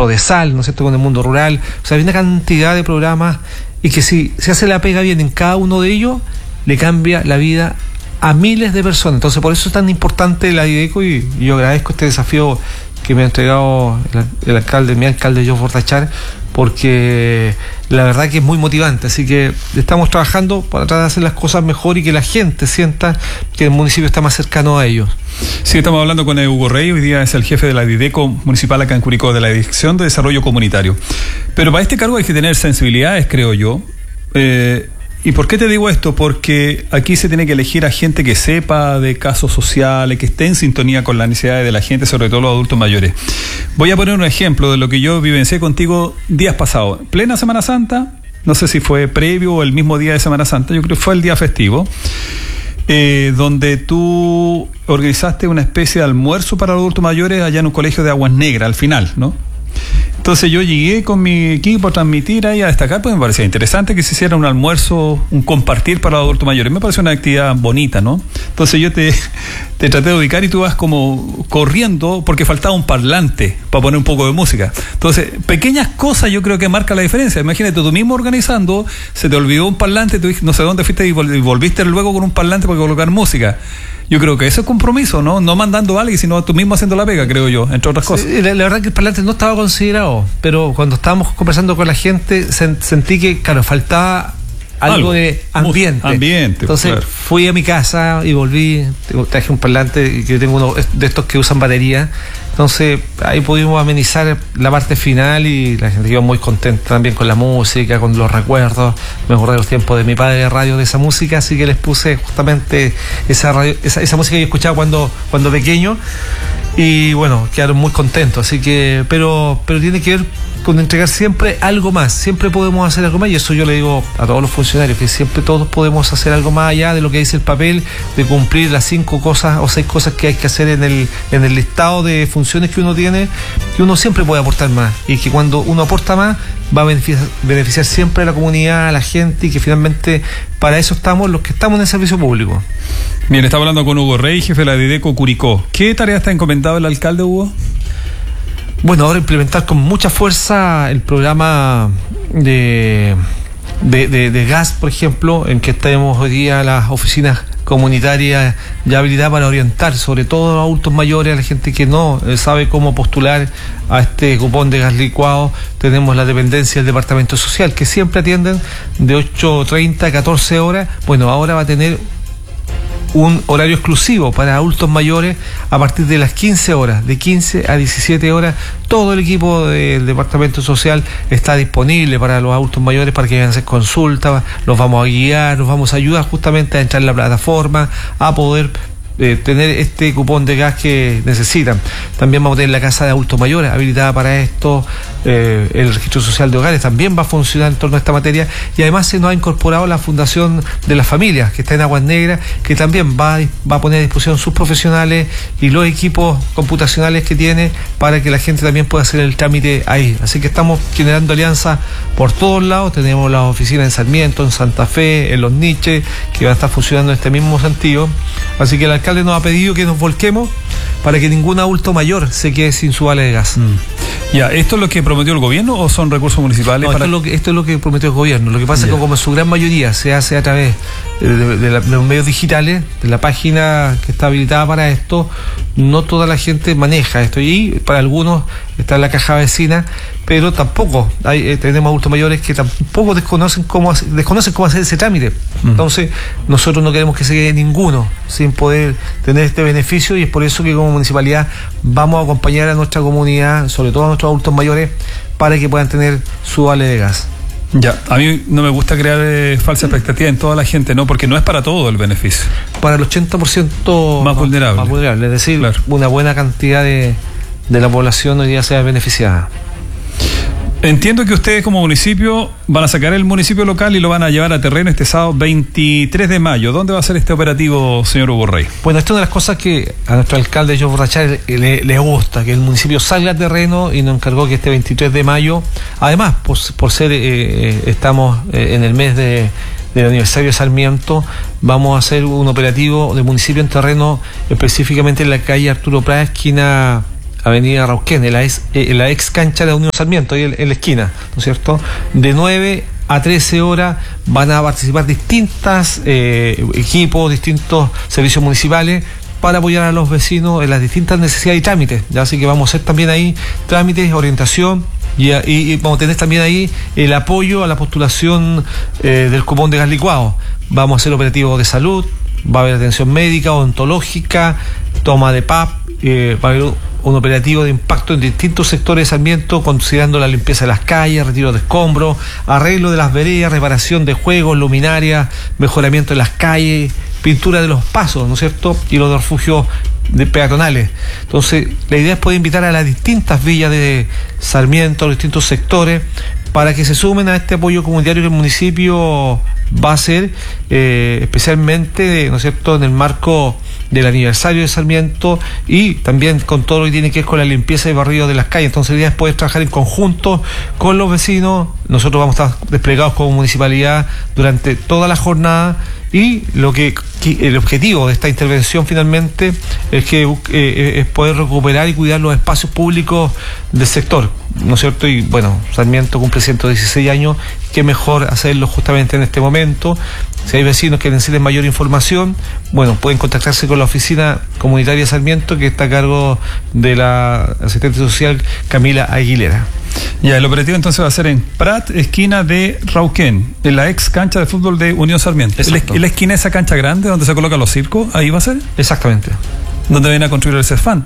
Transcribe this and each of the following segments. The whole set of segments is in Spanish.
Prodesal, ¿no es cierto?, con el mundo rural. O sea, hay una cantidad de programas y que si se hace la pega bien en cada uno de ellos, le cambia la vida a miles de personas. Entonces, por eso es tan importante la Dideco, y yo agradezco este desafío que me ha entregado mi alcalde Joe Bordachar, porque la verdad que es muy motivante. Así que estamos trabajando para tratar de hacer las cosas mejor y que la gente sienta que el municipio está más cercano a ellos. Sí, estamos hablando con Hugo Rey, hoy día es el jefe de la Dideco municipal acá en Curicó, de la Dirección de Desarrollo Comunitario. Pero para este cargo hay que tener sensibilidades, creo yo. ¿Y por qué te digo esto? Porque aquí se tiene que elegir a gente que sepa de casos sociales, que esté en sintonía con las necesidades de la gente, sobre todo los adultos mayores. Voy a poner un ejemplo de lo que yo vivencié contigo días pasados. Plena Semana Santa, no sé si fue previo o el mismo día de Semana Santa, yo creo que fue el día festivo, donde tú organizaste una especie de almuerzo para los adultos mayores allá en un colegio de Aguas Negras, al final, ¿no? Entonces yo llegué con mi equipo a transmitir ahí, a destacar, pues me parecía interesante que se hiciera un almuerzo, un compartir para los adultos mayores. Me pareció una actividad bonita, ¿no? Entonces yo te traté de ubicar y tú vas como corriendo porque faltaba un parlante para poner un poco de música. Entonces, pequeñas cosas yo creo que marcan la diferencia. Imagínate, tú mismo organizando, se te olvidó un parlante, tú no sé dónde fuiste y volviste luego con un parlante para colocar música. Yo creo que eso es compromiso, ¿no? No mandando a alguien, sino tú mismo haciendo la pega, creo yo, entre otras cosas. Sí, la verdad que el parlante no estaba considerado, pero cuando estábamos conversando con la gente, sentí que, claro, faltaba algo de ambiente. Entonces claro, fui a mi casa y volví, traje un parlante, que tengo uno de estos que usan batería. Entonces ahí pudimos amenizar la parte final y la gente quedó muy contenta también con la música, con los recuerdos. Me acordé de los tiempos de mi padre de radio, de esa música, así que les puse justamente esa música que yo escuchaba cuando pequeño, y bueno, quedaron muy contentos. Así que, pero tiene que ver con entregar siempre algo más. Siempre podemos hacer algo más, y eso yo le digo a todos los funcionarios, que siempre todos podemos hacer algo más allá de lo que dice el papel, de cumplir las 5 cosas o 6 cosas que hay que hacer en el listado de funciones que uno tiene, que uno siempre puede aportar más, y que cuando uno aporta más va a beneficiar siempre a la comunidad, a la gente, y que finalmente para eso estamos los que estamos en el servicio público. Bien, estamos hablando con Hugo Rey, jefe de la Dideco Curicó. ¿Qué tarea está encomendado el alcalde, Hugo? Bueno, ahora implementar con mucha fuerza el programa de gas, por ejemplo, en que tenemos hoy día las oficinas comunitarias ya habilitadas para orientar, sobre todo a los adultos mayores, a la gente que no sabe cómo postular a este cupón de gas licuado. Tenemos la dependencia del Departamento Social, que siempre atienden de 8:30 a 14 horas. Bueno, ahora va a tener un horario exclusivo para adultos mayores a partir de las 15 horas, de 15 a 17 horas. Todo el equipo del Departamento Social está disponible para los adultos mayores, para que vayan a hacer consultas. Los vamos a guiar, los vamos a ayudar justamente a entrar en la plataforma, a poder tener este cupón de gas que necesitan. También vamos a tener la casa de adultos mayores habilitada para esto. El registro social de hogares también va a funcionar en torno a esta materia, y además se nos ha incorporado la Fundación de las Familias, que está en Aguas Negras, que también va a poner a disposición sus profesionales y los equipos computacionales que tiene para que la gente también pueda hacer el trámite ahí. Así que estamos generando alianzas por todos lados. Tenemos las oficinas en Sarmiento, en Santa Fe, en Los Niches, que van a estar funcionando en este mismo sentido. Así que el alcalde nos ha pedido que nos volquemos para que ningún adulto mayor se quede sin su vale de gas. Ya, ¿esto es lo que prometió el gobierno o son recursos municipales? No, esto es lo que prometió el gobierno. Lo que pasa es que como en su gran mayoría se hace a través de los medios digitales, de la página que está habilitada para esto, no toda la gente maneja esto, y para algunos está en la caja vecina, pero tampoco tenemos adultos mayores que tampoco desconocen cómo hacer ese trámite. Entonces nosotros no queremos que se quede ninguno sin poder tener este beneficio, y es por eso que como municipalidad vamos a acompañar a nuestra comunidad, sobre todo a nuestros adultos mayores, para que puedan tener su vale de gas. Ya, a mí no me gusta crear falsa expectativa en toda la gente, ¿no? Porque no es para todo el beneficio. Para el 80% más vulnerable. Es decir, claro, una buena cantidad de la población hoy día sea beneficiada. Entiendo que ustedes como municipio van a sacar el municipio local y lo van a llevar a terreno este sábado 23 de mayo. ¿Dónde va a ser este operativo, señor Hugo Rey? Bueno, esta es una de las cosas que a nuestro alcalde Joe Bordachar le gusta, que el municipio salga a terreno, y nos encargó que este 23 de mayo, además, por ser estamos en el mes del aniversario de Sarmiento, vamos a hacer un operativo de municipio en terreno, específicamente en la calle Arturo Prat, esquina Avenida Rauquén, en la ex cancha de la Unión Sarmiento, ahí en la esquina, ¿no es cierto? De 9 a 13 horas van a participar distintos equipos, distintos servicios municipales para apoyar a los vecinos en las distintas necesidades y trámites. ¿Ya? Así que vamos a hacer también ahí trámites, orientación y vamos a tener también ahí el apoyo a la postulación del cupón de gas licuado. Vamos a hacer operativos de salud, va a haber atención médica, odontológica, toma de PAP, va a haber un operativo de impacto en distintos sectores de Sarmiento, considerando la limpieza de las calles, retiro de escombros, arreglo de las veredas, reparación de juegos, luminarias, mejoramiento de las calles, pintura de los pasos, ¿no es cierto? Y los refugios peatonales. Entonces, la idea es poder invitar a las distintas villas de Sarmiento, a los distintos sectores, para que se sumen a este apoyo comunitario que el municipio va a hacer, especialmente, ¿no es cierto?, en el marco del aniversario de Sarmiento y también con todo lo que tiene que ver con la limpieza y barrido de las calles. Entonces la idea es poder trabajar en conjunto con los vecinos. Nosotros vamos a estar desplegados como municipalidad durante toda la jornada y el objetivo de esta intervención finalmente es es poder recuperar y cuidar los espacios públicos del sector, ¿no es cierto? Y bueno, Sarmiento cumple 116 años, qué mejor hacerlo justamente en este momento. Si hay vecinos que necesiten mayor información, bueno, pueden contactarse con la oficina comunitaria de Sarmiento, que está a cargo de la asistente social Camila Aguilera. Ya, el operativo entonces va a ser en Prat, esquina de Rauquén, en la ex cancha de fútbol de Unión Sarmiento. ¿En la esquina de esa cancha grande donde se colocan los circos? ¿Ahí va a ser? Exactamente. ¿Dónde vienen a construir el CESFAN?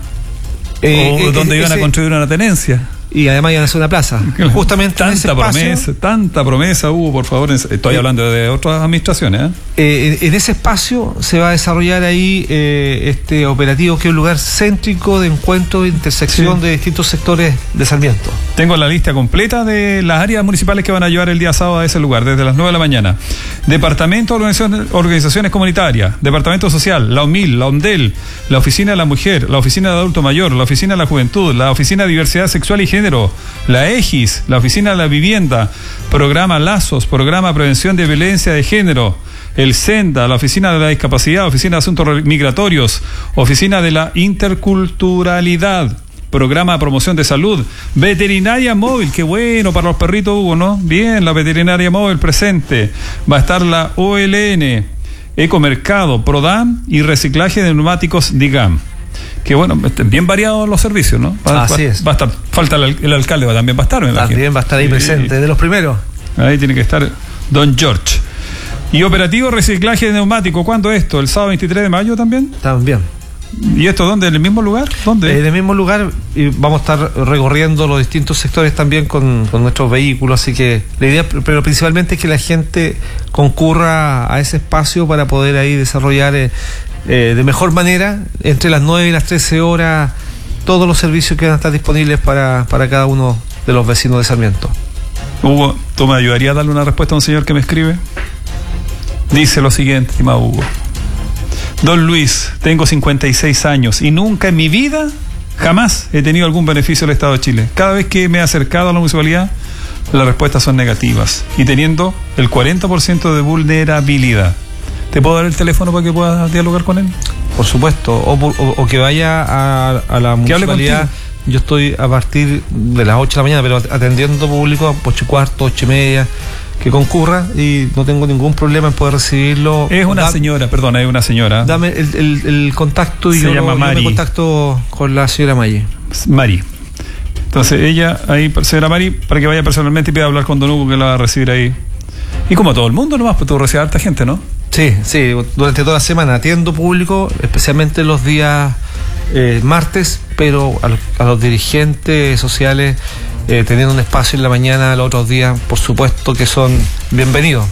¿O donde iban a construir una tenencia? Y además iban a hacer una plaza. Justamente en ese espacio, tanta promesa hubo, por favor. Estoy hablando de otras administraciones. En ese espacio se va a desarrollar ahí este operativo, que es un lugar céntrico de encuentro, de intersección de distintos sectores de Sarmiento. Tengo la lista completa de las áreas municipales que van a llevar el día sábado a ese lugar, desde las 9 de la mañana. Departamento de Organizaciones Comunitarias, Departamento Social, la OMIL, la OMDEL, la Oficina de la Mujer, la Oficina de Adulto Mayor, la Oficina de la Juventud, la Oficina de Diversidad Sexual y Género, la EGIS, la Oficina de la Vivienda, Programa Lazos, Programa Prevención de Violencia de Género, el SENDA, la Oficina de la Discapacidad, Oficina de Asuntos Migratorios, Oficina de la Interculturalidad, Programa de Promoción de Salud, Veterinaria Móvil, qué bueno para los perritos, Hugo, ¿no? Bien, la Veterinaria Móvil presente. Va a estar la OLN, Ecomercado, Prodam y Reciclaje de Neumáticos DIGAM. Que bueno, bien variados los servicios, ¿no? Así es. Va a estar, falta el alcalde, también va a estar, me imagino. También va a estar ahí presente, de los primeros. Ahí tiene que estar Don George. Y operativo reciclaje de neumáticos, ¿cuándo esto? ¿El sábado 23 de mayo también? También. ¿Y esto dónde? ¿En el mismo lugar? ¿Dónde? En el mismo lugar, y vamos a estar recorriendo los distintos sectores también con nuestros vehículos, así que la idea, pero principalmente es que la gente concurra a ese espacio para poder ahí desarrollar de mejor manera, entre las 9 y las 13 horas, todos los servicios que van a estar disponibles para cada uno de los vecinos de Sarmiento. Hugo, ¿tú me ayudarías a darle una respuesta a un señor que me escribe? Dice lo siguiente, estimado Hugo. Don Luis, tengo 56 años y nunca en mi vida, jamás he tenido algún beneficio del Estado de Chile. Cada vez que me he acercado a la municipalidad, las respuestas son negativas y teniendo el 40% de vulnerabilidad. ¿Te puedo dar el teléfono para que puedas dialogar con él? Por supuesto, o que vaya a la municipalidad. Yo estoy a partir de las 8 de la mañana, pero atendiendo público a 8:15, 8:30, que concurra y no tengo ningún problema en poder recibirlo. Es una señora. Dame el contacto y yo me contacto con la señora Mari. Mari. Entonces ella, ahí, señora Mari, para que vaya personalmente y pida hablar con don Hugo, que la va a recibir ahí. Y como todo el mundo nomás, pues tú recibes a harta gente, ¿no? Sí, durante toda la semana atiendo público, especialmente los días martes, pero a los dirigentes sociales teniendo un espacio en la mañana los otros días, por supuesto que son bienvenidos.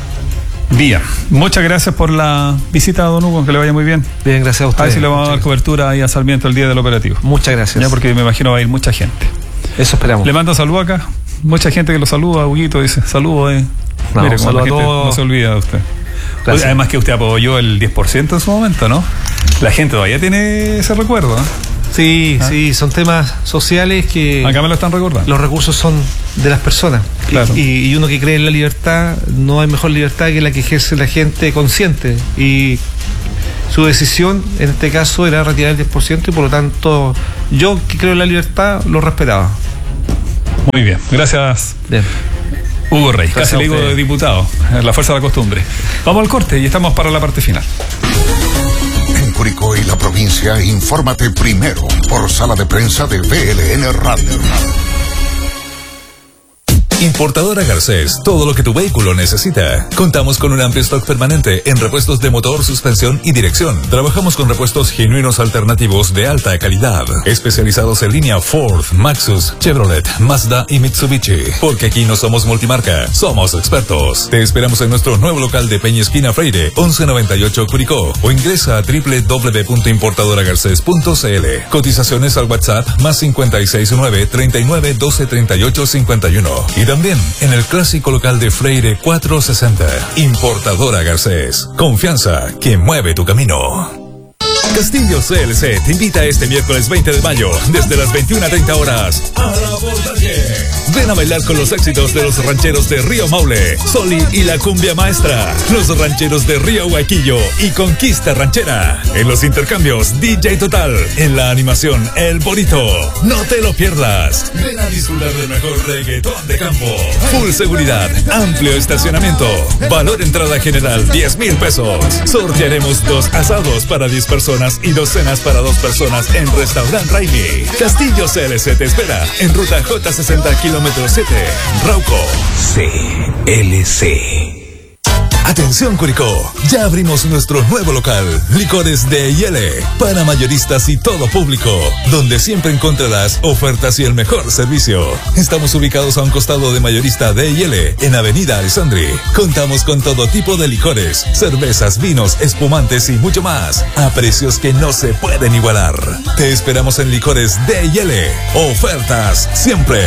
Bien, muchas gracias por la visita, don Hugo, que le vaya muy bien. Bien, gracias a ustedes. A ver si le vamos a dar cobertura ahí a Sarmiento el día del operativo. Muchas gracias. Ya, porque me imagino va a ir mucha gente. Eso esperamos. Le mando saludos acá, mucha gente que lo saluda, Huguito dice, saludos. No, mire, saludos a todos. No se olvida de usted. Gracias. Además que usted apoyó el 10% en su momento, ¿no? La gente todavía tiene ese recuerdo, ¿eh? Sí, son temas sociales que... Acá me lo están recordando. Los recursos son de las personas. Claro. Y uno que cree en la libertad, no hay mejor libertad que la que ejerce la gente consciente. Y su decisión, en este caso, era retirar el 10% y por lo tanto yo, que creo en la libertad, lo respetaba. Muy bien, gracias. Bien. Hugo Rey, casi le digo de diputado, la fuerza de la costumbre. Vamos al corte y estamos para la parte final. En Curicó y la provincia, infórmate primero por sala de prensa de VLN Radio. Importadora Garcés, todo lo que tu vehículo necesita. Contamos con un amplio stock permanente en repuestos de motor, suspensión y dirección. Trabajamos con repuestos genuinos alternativos de alta calidad, especializados en línea Ford, Maxus, Chevrolet, Mazda y Mitsubishi. Porque aquí no somos multimarca, somos expertos. Te esperamos en nuestro nuevo local de Peña Esquina Freire, 1198 Curicó, o ingresa a www.importadoragarces.cl. Cotizaciones al WhatsApp +569 39 12 38 51. Y también en el clásico local de Freire 460. Importadora Garcés. Confianza que mueve tu camino. Castillo CLC te invita este miércoles 20 de mayo, desde las 21:30 horas, a La Portalle. Ven a bailar con los éxitos de los rancheros de Río Maule, Soli y la Cumbia Maestra, los rancheros de Río Huaquillo y Conquista Ranchera. En los intercambios, DJ Total. En la animación, El Bonito. No te lo pierdas. Ven a disfrutar del mejor reggaetón de campo. Full seguridad, amplio estacionamiento. Valor entrada general, 10,000 pesos. Sortearemos 2 asados para 10 personas y 2 cenas para 2 personas en Restaurant Raimi. Castillo CLC te espera en ruta J60 kilómetro 7, Rauco. CLC. Atención Curicó, ya abrimos nuestro nuevo local, Licores de Yele, para mayoristas y todo público, donde siempre encontrarás ofertas y el mejor servicio. Estamos ubicados a un costado de Mayorista de Yele, en Avenida Alessandri. Contamos con todo tipo de licores, cervezas, vinos, espumantes y mucho más, a precios que no se pueden igualar. Te esperamos en Licores de Yele. Ofertas siempre.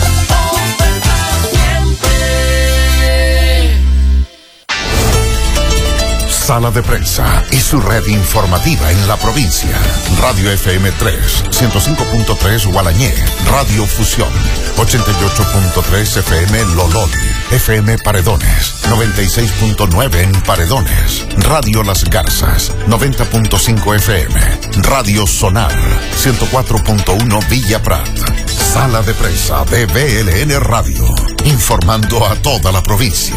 Sala de prensa y su red informativa en la provincia. Radio FM 3, 105.3 Gualañé, Radio Fusión, 88.3 FM Lolón, FM Paredones, 96.9 en Paredones, Radio Las Garzas, 90.5 FM, Radio Sonar, 104.1 Villa Prat. Sala de prensa de VLN Radio, informando a toda la provincia.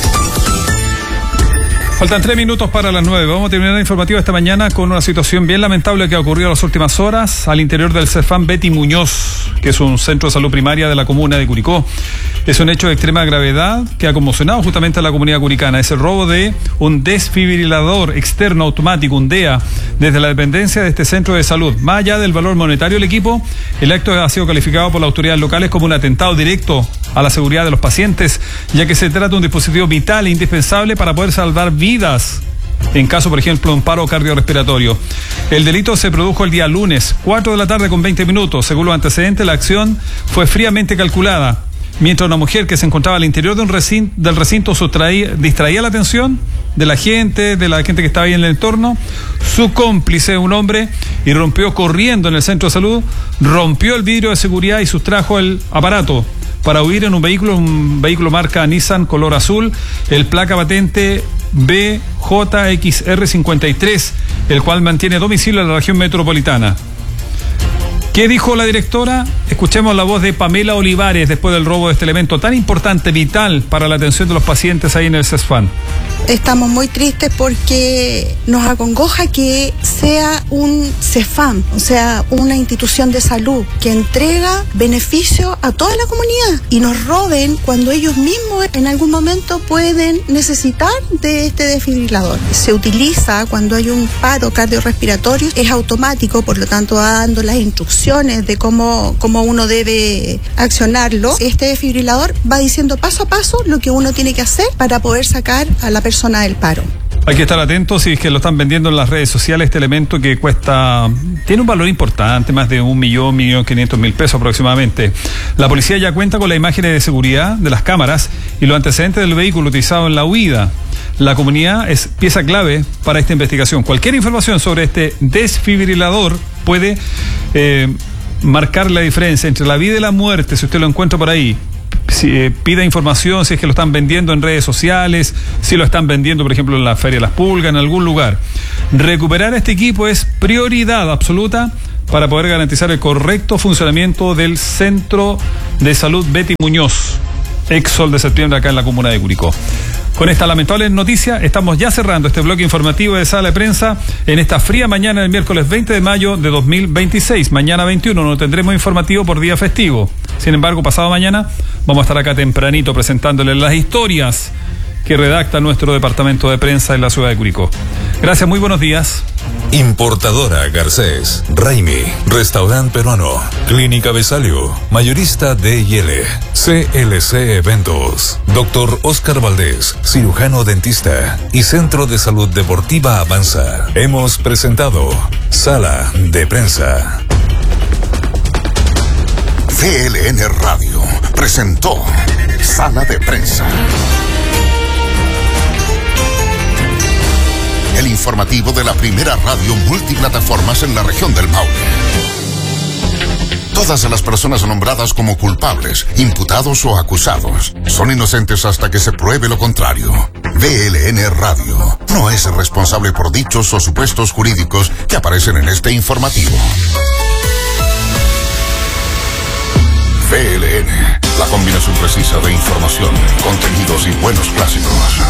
Faltan 3 minutos para las 9. Vamos a terminar la informativa esta mañana con una situación bien lamentable que ha ocurrido en las últimas horas al interior del CEFAM Betty Muñoz, que es un centro de salud primaria de la comuna de Curicó. Es un hecho de extrema gravedad que ha conmocionado justamente a la comunidad curicana. Es el robo de un desfibrilador externo automático, un DEA, desde la dependencia de este centro de salud. Más allá del valor monetario del equipo, el acto ha sido calificado por las autoridades locales como un atentado directo a la seguridad de los pacientes, ya que se trata de un dispositivo vital e indispensable para poder salvar vidas en caso, por ejemplo, de un paro cardiorrespiratorio. El delito se produjo el día lunes, 4 de la tarde con 20 minutos. Según los antecedentes, la acción fue fríamente calculada. Mientras una mujer que se encontraba al interior de del recinto distraía la atención de la gente que estaba ahí en el entorno, su cómplice, un hombre, irrumpió corriendo en el centro de salud, rompió el vidrio de seguridad y sustrajo el aparato para huir en un vehículo marca Nissan color azul, el placa patente BJXR53, el cual mantiene domicilio en la región metropolitana. ¿Qué dijo la directora? Escuchemos la voz de Pamela Olivares después del robo de este elemento tan importante, vital para la atención de los pacientes ahí en el CESFAM. Estamos muy tristes porque nos acongoja que sea un CEFAM, o sea, una institución de salud que entrega beneficio a toda la comunidad y nos roben cuando ellos mismos en algún momento pueden necesitar de este desfibrilador. Se utiliza cuando hay un paro cardiorrespiratorio, es automático, por lo tanto va dando las instrucciones de cómo uno debe accionarlo. Este desfibrilador va diciendo paso a paso lo que uno tiene que hacer para poder sacar a la persona del paro. Hay que estar atentos si es que lo están vendiendo en las redes sociales, este elemento que tiene un valor importante, más de 1.500.000 pesos aproximadamente. La policía ya cuenta con las imágenes de seguridad de las cámaras y los antecedentes del vehículo utilizado en la huida. La comunidad es pieza clave para esta investigación. Cualquier información sobre este desfibrilador puede marcar la diferencia entre la vida y la muerte, si usted lo encuentra por ahí. Pida información si es que lo están vendiendo en redes sociales, si lo están vendiendo, por ejemplo, en la Feria de las Pulgas, en algún lugar. Recuperar este equipo es prioridad absoluta para poder garantizar el correcto funcionamiento del Centro de Salud Betty Muñoz, ex Sol de Septiembre, acá en la comuna de Curicó. Con esta lamentable noticia estamos ya cerrando este bloque informativo de Sala de Prensa en esta fría mañana del miércoles 20 de mayo de 2026. Mañana 21 no tendremos informativo por día festivo. Sin embargo, pasado mañana vamos a estar acá tempranito presentándoles las historias que redacta nuestro departamento de prensa en la ciudad de Curicó. Gracias, muy buenos días. Importadora Garcés, Raimi, Restaurante Peruano, Clínica Besalio, Mayorista D&L, CLC Eventos, Dr. Oscar Valdés, cirujano dentista y Centro de Salud Deportiva Avanza. Hemos presentado Sala de Prensa. CLN Radio presentó Sala de Prensa. El informativo de la primera radio multiplataformas en la región del Maule. Todas las personas nombradas como culpables, imputados o acusados son inocentes hasta que se pruebe lo contrario. VLN Radio no es responsable por dichos o supuestos jurídicos que aparecen en este informativo. VLN, la combinación precisa de información, contenidos y buenos clásicos.